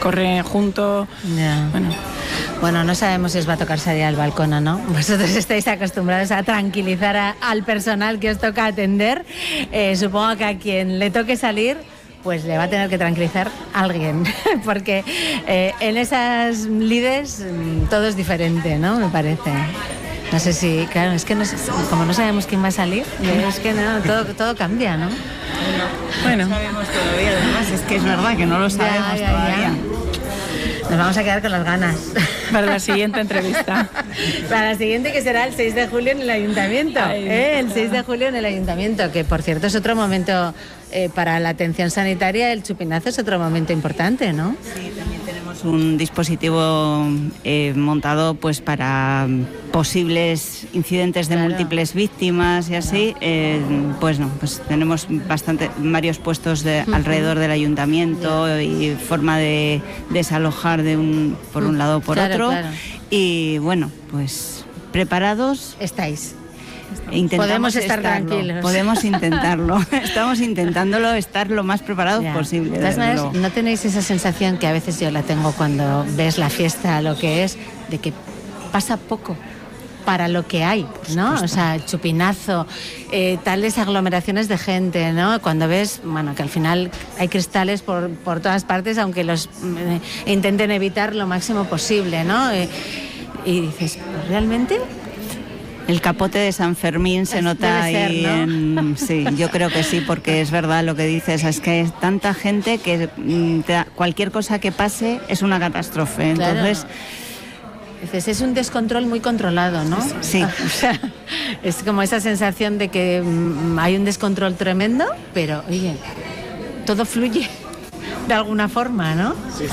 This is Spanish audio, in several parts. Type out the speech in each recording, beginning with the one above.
corre junto. Yeah. Bueno, no sabemos si os va a tocar salir al balcón o no. Vosotros estáis acostumbrados a tranquilizar al personal que os toca atender. Supongo que a quien le toque salir, pues le va a tener que tranquilizar alguien, porque en esas lides todo es diferente, ¿no? Me parece. No sé si, claro, es que como no sabemos quién va a salir, es que no, todo cambia, ¿no? Bueno. No sabemos todavía, además, es que es verdad que no lo sabemos todavía. Nos vamos a quedar con las ganas. Para la siguiente entrevista. Para la siguiente, que será el 6 de julio en el Ayuntamiento. El 6 de julio en el Ayuntamiento, que por cierto es otro momento para la atención sanitaria. El chupinazo es otro momento importante, ¿no? Sí, también tenemos un dispositivo montado pues para posibles incidentes de múltiples víctimas y así. Pues tenemos varios puestos alrededor del Ayuntamiento y forma de desalojar por un lado o por otro. Claro. Y bueno, pues preparados estáis. Podemos estar tranquilos. Podemos intentarlo. Estamos intentándolo estar lo más preparados posible. De todas maneras, ¿no tenéis esa sensación que a veces yo la tengo cuando ves la fiesta, lo que es, de que pasa poco para lo que hay, ¿no? O sea, chupinazo, tales aglomeraciones de gente, ¿no? Cuando ves, que al final hay cristales por todas partes, aunque los intenten evitar lo máximo posible, ¿no? Y dices, ¿realmente? El capote de San Fermín se nota ahí, ¿no? Sí, yo creo que sí, porque es verdad lo que dices, es que es tanta gente que cualquier cosa que pase es una catástrofe. Entonces, dices, es un descontrol muy controlado, ¿no? Sí. O sea, es como esa sensación de que hay un descontrol tremendo, pero oye, todo fluye de alguna forma, ¿no? Sí.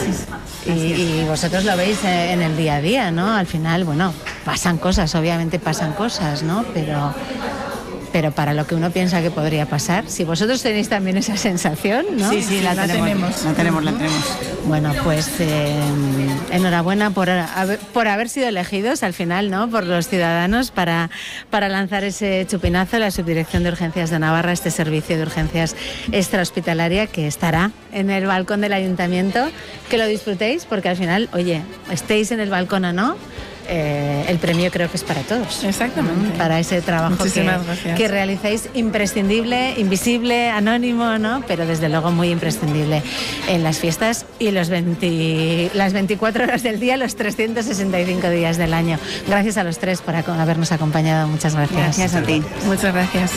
Y vosotros lo veis en el día a día, ¿no? Al final, pasan cosas, obviamente pasan cosas, ¿no? Pero para lo que uno piensa que podría pasar, si vosotros tenéis también esa sensación, ¿no? Sí, la tenemos. La tenemos. Bueno, pues enhorabuena por haber sido elegidos al final, ¿no? Por los ciudadanos para lanzar ese chupinazo. La Subdirección de Urgencias de Navarra, este servicio de urgencias extrahospitalaria que estará en el balcón del Ayuntamiento. Que lo disfrutéis, porque al final, oye, estéis en el balcón o no, el premio creo que es para todos. Exactamente. Para ese trabajo que realizáis, imprescindible, invisible, anónimo, ¿no? Pero desde luego muy imprescindible en las fiestas y las 24 horas del día, los 365 días del año. Gracias a los tres por habernos acompañado. Muchas gracias. Gracias a ti. Muchas gracias.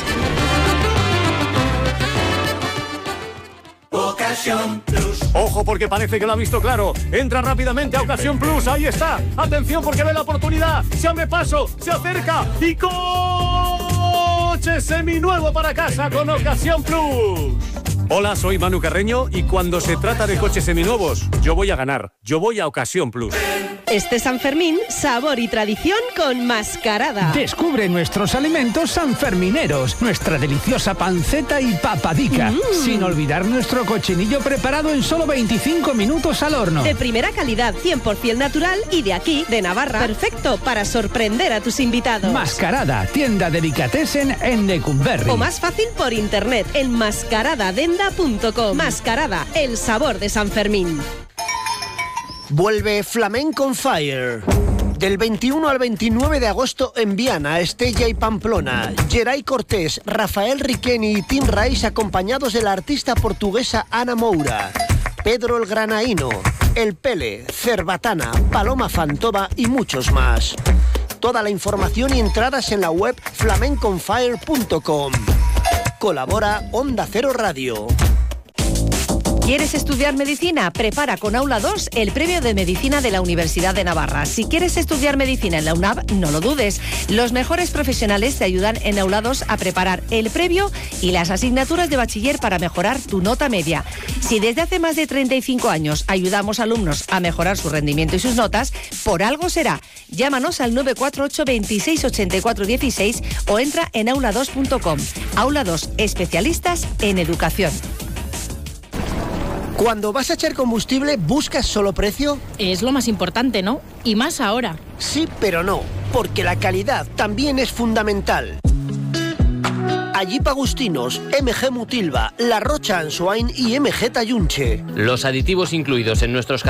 Ojo, porque parece que lo ha visto claro. Entra rápidamente a Ocasión Plus. Ahí está. Atención, porque ve la oportunidad. Se abre paso, se acerca y coche seminuevo para casa con Ocasión Plus. Hola, soy Manu Carreño y cuando se trata de coches seminuevos, yo voy a ganar. Yo voy a Ocasión Plus. Este San Fermín, sabor y tradición con Mascarada. Descubre nuestros alimentos sanfermineros, nuestra deliciosa panceta y papadica, sin olvidar nuestro cochinillo preparado en solo 25 minutos al horno. De primera calidad, 100% natural y de aquí, de Navarra. Perfecto para sorprender a tus invitados. Mascarada, tienda delicatessen en Lecumberri. O más fácil por internet, en mascaradadenda.com. Mascarada, el sabor de San Fermín. Vuelve Flamenco on Fire. Del 21 al 29 de agosto en Viana, Estella y Pamplona. Geray Cortés, Rafael Riqueni y Tim Rice acompañados de la artista portuguesa Ana Moura. Pedro el Granaíno, El Pele, Cerbatana, Paloma Fantova y muchos más. Toda la información y entradas en la web flamenconfire.com. Colabora Onda Cero Radio. ¿Quieres estudiar medicina? Prepara con Aula 2 el premio de medicina de la Universidad de Navarra. Si quieres estudiar medicina en la UNAV, no lo dudes. Los mejores profesionales te ayudan en Aula 2 a preparar el previo y las asignaturas de bachiller para mejorar tu nota media. Si desde hace más de 35 años ayudamos a alumnos a mejorar su rendimiento y sus notas, por algo será. Llámanos al 948 26 84 16 o entra en aula2.com. Aula 2, especialistas en educación. Cuando vas a echar combustible, ¿buscas solo precio? Es lo más importante, ¿no? Y más ahora. Sí, pero no, porque la calidad también es fundamental. Jeep Agustinos, MG Mutilva, La Rocha Ansoain y MG Tallunche. Los aditivos incluidos en nuestros